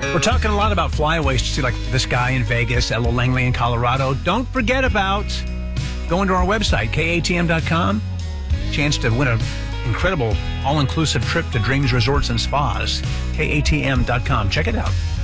We're talking a lot about flyaways to see like this guy in Vegas, Ella Langley in Colorado. Don't forget about going to our website, katm.com. Chance to win an incredible all-inclusive trip to Dreams Resorts and Spas. katm.com. Check it out.